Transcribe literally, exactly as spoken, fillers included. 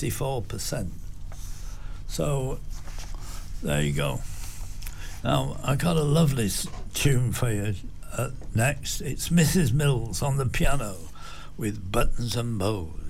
sixty-four percent. So there you go. Now I got a lovely tune for you uh, next. It's Missus Mills on the piano with Buttons and Bows.